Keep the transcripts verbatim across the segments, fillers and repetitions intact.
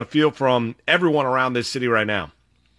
a feel from everyone around this city right now.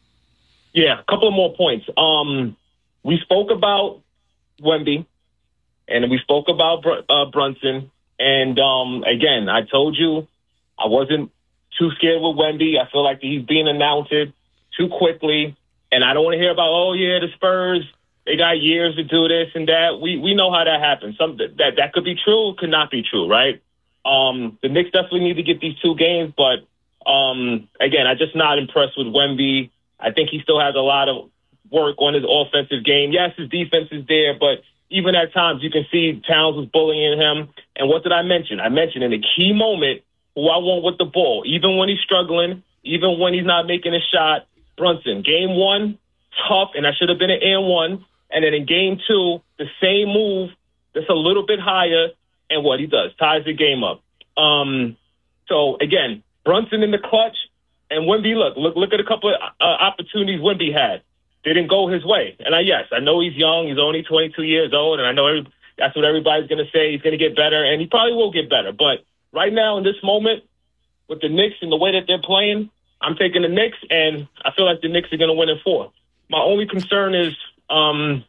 Yeah, a couple of more points. Um, we spoke about Wemby, and we spoke about Br- uh, Brunson. And um, again, I told you I wasn't too scared with Wemby. I feel like he's being announced too quickly. And I don't want to hear about, oh, yeah, the Spurs, they got years to do this and that. We we know how that happens. Some that that could be true, could not be true, right? Um, the Knicks definitely need to get these two games, but um, again, I'm just not impressed with Wemby. I think he still has a lot of work on his offensive game. Yes, his defense is there, but even at times you can see Towns was bullying him. And what did I mention? I mentioned in a key moment who I want with the ball, even when he's struggling, even when he's not making a shot. Brunson, game one, tough, and that should have been an and one. And then in game two, the same move, that's a little bit higher, and what he does, ties the game up. Um, so, again, Brunson in the clutch, and Wemby, look, look, look at a couple of uh, opportunities Wemby had. They didn't go his way. And I, yes, I know he's young. He's only twenty-two years old, and I know every, that's what everybody's going to say. He's going to get better, and he probably will get better. But right now, in this moment, with the Knicks and the way that they're playing, I'm taking the Knicks, and I feel like the Knicks are going to win in four. My only concern is um,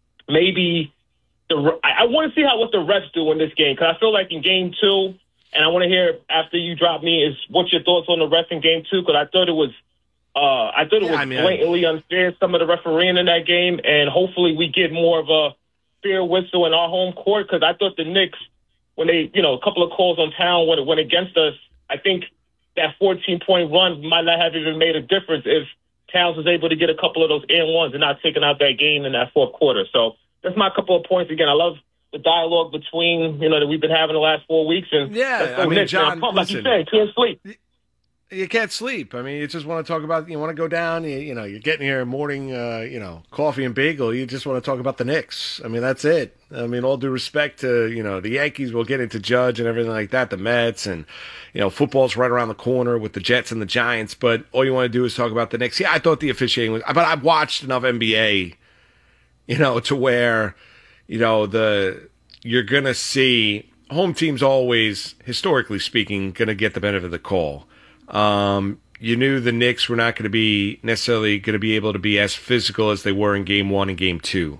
maybe the. I, I want to see how what the refs do in this game, because I feel like in game two, and I want to hear after you drop me is what's your thoughts on the refs in game two, because I thought it was. Uh, I thought it Yeah, was I mean, blatantly unfair, some of the refereeing in that game, and hopefully we get more of a fair whistle in our home court, because I thought the Knicks, when they, you know, a couple of calls on Town when it went against us, I think that fourteen-point run might not have even made a difference if Towns was able to get a couple of those and ones and not taking out that game in that fourth quarter. So that's my couple of points. Again, I love the dialogue between, you know, that we've been having the last four weeks. And Yeah, I mean, Knicks, John, man, like you listen. said, can't sleep. You can't sleep. I mean, you just want to talk about, you want to go down, you, you know, you're getting your morning, uh, you know, coffee and bagel. You just want to talk about the Knicks. I mean, that's it. I mean, all due respect to, you know, the Yankees, will get into Judge and everything like that, the Mets, and, you know, football's right around the corner with the Jets and the Giants, but all you want to do is talk about the Knicks. Yeah, I thought the officiating was, but I've watched enough N B A, you know, to where, you know, the, you're going to see home teams always, historically speaking, going to get the benefit of the call. Um, you knew the Knicks were not going to be necessarily going to be able to be as physical as they were in game one and game two.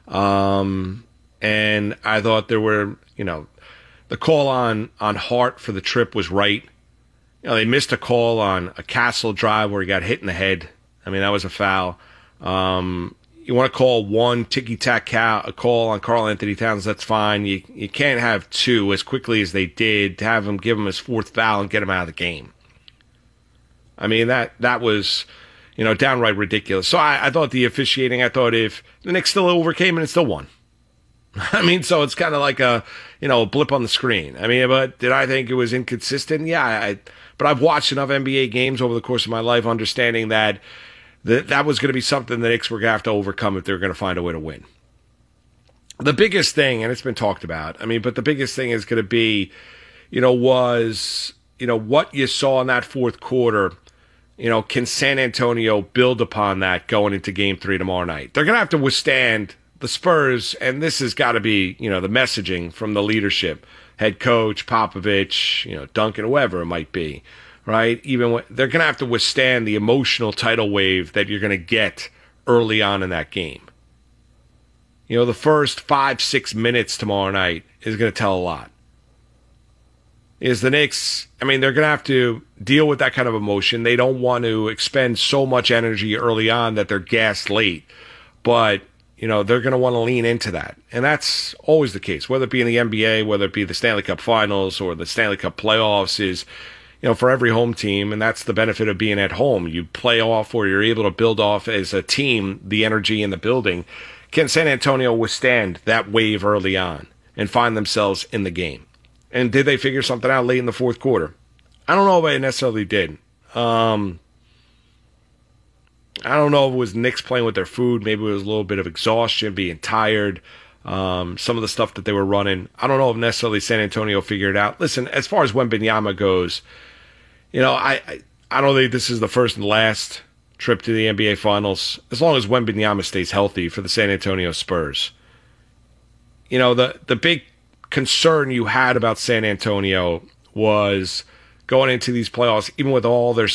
Um, and I thought there were, you know, the call on, on Hart for the trip was right. You know, they missed a call on a Castle drive where he got hit in the head. I mean, that was a foul. Um, you want to call one ticky-tack a call on Karl Anthony Towns, that's fine. You, you can't have two as quickly as they did to have him give him his fourth foul and get him out of the game. I mean, that that was, you know, downright ridiculous. So I, I thought the officiating, I thought if the Knicks still overcame and it still won. I mean, so it's kind of like a, you know, a blip on the screen. I mean, but did I think it was inconsistent? Yeah, I, but I've watched enough N B A games over the course of my life understanding that that, that was going to be something the Knicks were going to have to overcome if they were going to find a way to win. The biggest thing, and it's been talked about, I mean, but the biggest thing is going to be, you know, was, you know, what you saw in that fourth quarter. You know, can San Antonio build upon that going into game three tomorrow night? They're going to have to withstand the Spurs, and this has got to be, you know, the messaging from the leadership, head coach, Popovich, you know, Duncan, whoever it might be, right? Even when, they're going to have to withstand the emotional tidal wave that you're going to get early on in that game. You know, the first five, six minutes tomorrow night is going to tell a lot. Is the Knicks, I mean, they're going to have to deal with that kind of emotion. They don't want to expend so much energy early on that they're gassed late. But, you know, they're going to want to lean into that. And that's always the case, whether it be in the N B A, whether it be the Stanley Cup Finals or the Stanley Cup playoffs is, you know, for every home team, and that's the benefit of being at home. You play off or you're able to build off as a team the energy in the building. Can San Antonio withstand that wave early on and find themselves in the game? And did they figure something out late in the fourth quarter? I don't know if they necessarily did. Um, I don't know if it was Knicks playing with their food. Maybe it was a little bit of exhaustion, being tired, um, some of the stuff that they were running. I don't know if necessarily San Antonio figured it out. Listen, as far as Wembanyama goes, you know, I, I, I don't think this is the first and last trip to the N B A Finals, as long as Wembanyama stays healthy for the San Antonio Spurs. You know, the, the big concern you had about San Antonio was going into these playoffs, even with all their